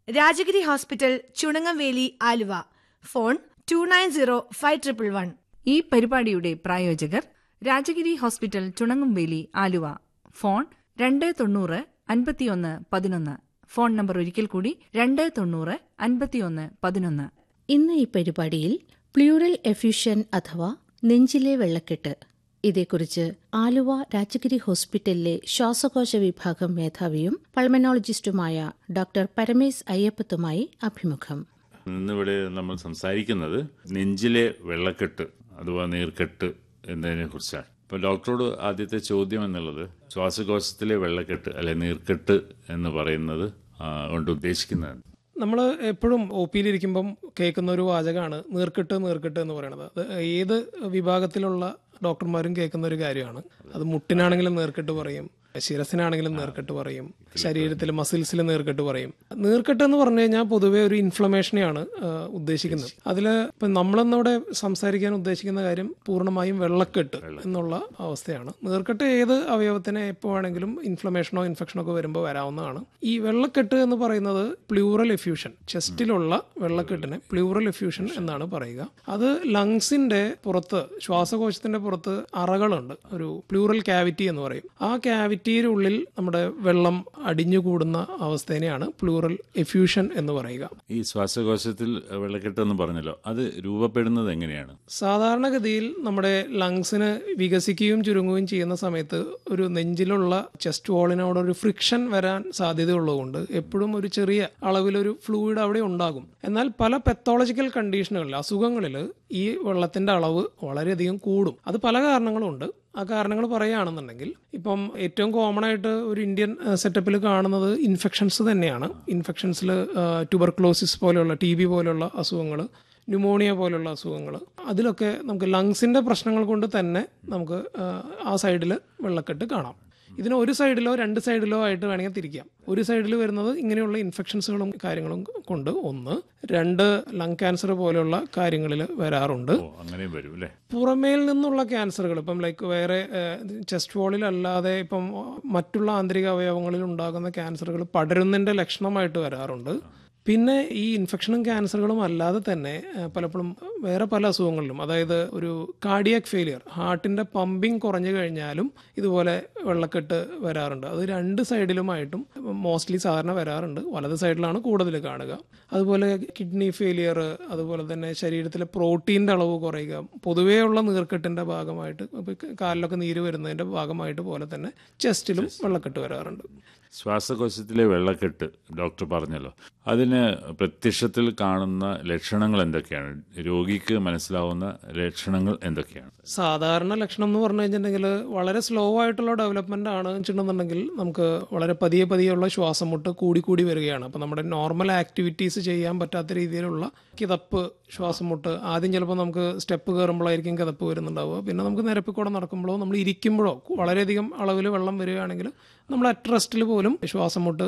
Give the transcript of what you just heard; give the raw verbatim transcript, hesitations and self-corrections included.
Rajagiri hospital, Chunangamveli, Aluva. Phone to nine zero five triple one. ഈ പരിപാടിയുടെ പ്രായോജകർ രാജഗിരി ഹോസ്പിറ്റൽ, ചുണങ്ങംവേലി, ആലുവ. ഫോൺ രണ്ട് തൊണ്ണൂറ് അൻപത്തിയൊന്ന് പതിനൊന്ന്. ഫോൺ നമ്പർ ഒരിക്കൽ കൂടി, രണ്ട് തൊണ്ണൂറ് അൻപത്തിയൊന്ന് പതിനൊന്ന്. ഇന്ന് ഈ പരിപാടിയിൽ പ്ലൂറൽ എഫ്യൂഷൻ അഥവാ നെഞ്ചിലെ വെള്ളക്കെട്ട്, ഇതേക്കുറിച്ച് ആലുവ രാജഗിരി ഹോസ്പിറ്റലിലെ ശ്വാസകോശ വിഭാഗം മേധാവിയും പൾമനോളജിസ്റ്റുമായ ഡോക്ടർ പരമേശ് അയ്യപ്പത്തുമായി അഭിമുഖം. ഇന്നിവിടെ നമ്മൾ സംസാരിക്കുന്നത് നെഞ്ചിലെ വെള്ളക്കെട്ട് അഥവാ നീർക്കെട്ട് എന്നതിനെ കുറിച്ചാണ്. ഇപ്പോൾ ഡോക്ടറോട് ആദ്യത്തെ ചോദ്യം എന്നുള്ളത്, ശ്വാസകോശത്തിലെ വെള്ളക്കെട്ട് അല്ലെ നീർക്കെട്ട് എന്ന് പറയുന്നത് കൊണ്ട് ഉദ്ദേശിക്കുന്നത്? നമ്മൾ എപ്പോഴും ഒ പിയിലിരിക്കുമ്പം കേൾക്കുന്ന ഒരു വാചകമാണ് നീർക്കെട്ട് നീർക്കെട്ട് എന്ന് പറയുന്നത്. അത് ഏത് വിഭാഗത്തിലുള്ള ഡോക്ടർമാരും കേൾക്കുന്ന ഒരു കാര്യമാണ്. അത് മുട്ടിനാണെങ്കിലും നീർക്കെട്ട് പറയും, ശിരസിനാണെങ്കിലും നീർക്കെട്ട് പറയും, ശരീരത്തിലെ മസിൽസിൽ നീർക്കെട്ട് പറയും. നീർക്കെട്ട് എന്ന് പറഞ്ഞു കഴിഞ്ഞാൽ പൊതുവെ ഒരു ഇൻഫ്ലമേഷനെയാണ് ഉദ്ദേശിക്കുന്നത്. അതിൽ ഇപ്പം നമ്മളിന്നിവിടെ സംസാരിക്കാൻ ഉദ്ദേശിക്കുന്ന കാര്യം പൂർണ്ണമായും വെള്ളക്കെട്ട് എന്നുള്ള അവസ്ഥയാണ്. നീർക്കെട്ട് ഏത് അവയവത്തിന് എപ്പോൾ വേണമെങ്കിലും ഇൻഫ്ലമേഷനോ ഇൻഫെക്ഷനോ ഒക്കെ വരുമ്പോൾ വരാവുന്നതാണ്. ഈ വെള്ളക്കെട്ട് എന്ന് പറയുന്നത് പ്ലൂറൽ എഫ്യൂഷൻ, ചെസ്റ്റിലുള്ള വെള്ളക്കെട്ടിനെ പ്ലൂറൽ എഫ്യൂഷൻ എന്നാണ് പറയുക. അത് ലങ്സിന്റെ പുറത്ത്, ശ്വാസകോശത്തിന്റെ പുറത്ത് അറകളുണ്ട്, ഒരു പ്ലൂറൽ ക്യാവിറ്റി എന്ന് പറയും. ആ ക്യാവിറ്റിയുടെ നമ്മുടെ വെള്ളം അടിഞ്ഞുകൂടുന്ന അവസ്ഥേനെയാണ് പ്ലൂറൽ എഫ്യൂഷൻ എന്ന് പറയുക. ഈ ശ്വാസകോശത്തിൽ വെള്ളക്കെട്ട് എന്ന് പറഞ്ഞല്ലോ, അത് രൂപപ്പെടുന്നത് എങ്ങനെയാണ്? സാധാരണഗതിയിൽ നമ്മുടെ ലങ്സിന് വികസിക്കുകയും ചുരുങ്ങുകയും ചെയ്യുന്ന സമയത്ത് ഒരു നെഞ്ചിലുള്ള ചെസ്റ്റ് വാളിനോട് ഒരു ഫ്രിക്ഷൻ വരാൻ സാധ്യതയുള്ളതുകൊണ്ട് എപ്പോഴും ഒരു ചെറിയ അളവിലൊരു ഫ്ലൂയിഡ് അവിടെ ഉണ്ടാകും. എന്നാൽ പല പെത്തോളജിക്കൽ കണ്ടീഷനുകളിൽ, അസുഖങ്ങളിൽ ഈ വെള്ളത്തിന്റെ അളവ് വളരെയധികം കൂടും. അത് പല കാരണങ്ങളുണ്ട്. ആ കാരണങ്ങൾ പറയുകയാണെന്നുണ്ടെങ്കിൽ, ഇപ്പം ഏറ്റവും കോമൺ ആയിട്ട് ഒരു ഇന്ത്യൻ സെറ്റപ്പിൽ കാണുന്നത് ഇൻഫെക്ഷൻസ് തന്നെയാണ്. ഇൻഫെക്ഷൻസിൽ ട്യൂബർക്ലോസിസ് പോലെയുള്ള, ടി ബി പോലെയുള്ള അസുഖങ്ങൾ, ന്യൂമോണിയ പോലുള്ള അസുഖങ്ങൾ, അതിലൊക്കെ നമുക്ക് ലങ്സിന്റെ പ്രശ്നങ്ങൾ കൊണ്ട് തന്നെ നമുക്ക് ആ സൈഡിൽ വെള്ളക്കെട്ട് കാണാം. ഇതിന് ഒരു സൈഡിലോ രണ്ട് സൈഡിലോ ആയിട്ട് വേണമെങ്കിൽ തിരിക്കാം. ഒരു സൈഡിൽ വരുന്നത് ഇങ്ങനെയുള്ള ഇൻഫെക്ഷൻസുകളും കാര്യങ്ങളും കൊണ്ട് ഒന്ന്, രണ്ട് ലങ് ക്യാൻസർ പോലെയുള്ള കാര്യങ്ങളിൽ വരാറുണ്ട്. പുറമേൽ നിന്നുള്ള ക്യാൻസറുകൾ, ഇപ്പം ലൈക്ക് വേറെ ചെസ്റ്റ് വാളിൽ അല്ലാതെ ഇപ്പം മറ്റുള്ള ആന്തരിക അവയവങ്ങളിൽ ഉണ്ടാകുന്ന ക്യാൻസറുകൾ പടരുന്നതിന്റെ ലക്ഷണമായിട്ട് വരാറുണ്ട്. പിന്നെ ഈ ഇൻഫെക്ഷനും ക്യാൻസറുകളും അല്ലാതെ തന്നെ പലപ്പോഴും വേറെ പല അസുഖങ്ങളിലും, അതായത് ഒരു കാർഡിയാക് ഫെയിലിയർ, ഹാർട്ടിന്റെ പമ്പിങ് കുറഞ്ഞു കഴിഞ്ഞാലും ഇതുപോലെ വെള്ളക്കെട്ട് വരാറുണ്ട്. അത് രണ്ട് സൈഡിലുമായിട്ടും മോസ്റ്റ്ലി സാധാരണ വരാറുണ്ട്. വലത് സൈഡിലാണ് കൂടുതൽ കാണുക. അതുപോലെ കിഡ്നി ഫെയിലിയർ, അതുപോലെ തന്നെ ശരീരത്തിലെ പ്രോട്ടീൻ്റെ അളവ് കുറയുക, പൊതുവെയുള്ള നീർക്കെട്ടിന്റെ ഭാഗമായിട്ട്, കാലിലൊക്കെ നീര് വരുന്നതിന്റെ ഭാഗമായിട്ട് പോലെ തന്നെ ചെസ്റ്റിലും വെള്ളക്കെട്ട് വരാറുണ്ട്. ശ്വാസകോശത്തിലെ വെള്ളക്കെട്ട് ഡോക്ടർ പറഞ്ഞല്ലോ, അതിന് പ്രത്യക്ഷത്തിൽ കാണുന്ന ലക്ഷണങ്ങൾ എന്തൊക്കെയാണ്? രോഗിക്ക് മനസ്സിലാവുന്ന ലക്ഷണങ്ങൾ എന്തൊക്കെയാണ്? സാധാരണ ലക്ഷണം എന്ന് പറഞ്ഞു കഴിഞ്ഞിട്ടുണ്ടെങ്കിൽ വളരെ സ്ലോ ആയിട്ടുള്ള ഡെവലപ്മെന്റ് ആണ് വെച്ചിട്ടുണ്ടെന്നുണ്ടെങ്കിൽ നമുക്ക് വളരെ പതിയെ പതിയെയുള്ള ശ്വാസം മുട്ട് കൂടി കൂടി വരികയാണ്. അപ്പം നമ്മുടെ നോർമൽ ആക്ടിവിറ്റീസ് ചെയ്യാൻ പറ്റാത്ത രീതിയിലുള്ള കിതപ്പ്, ശ്വാസം മുട്ട്, ആദ്യം ചിലപ്പോൾ നമുക്ക് സ്റ്റെപ്പ് കയറുമ്പോഴായിരിക്കും കിതപ്പ് വരുന്നുണ്ടാവുക. പിന്നെ നമുക്ക് നിരപ്പിൽ കൂടെ നടക്കുമ്പോഴോ നമ്മൾ ഇരിക്കുമ്പോഴോ വളരെയധികം അളവിൽ വെള്ളം വരികയാണെങ്കിൽ നമ്മൾ അറ്റ് റെസ്റ്റിൽ പോലും ശ്വാസം മുട്ട്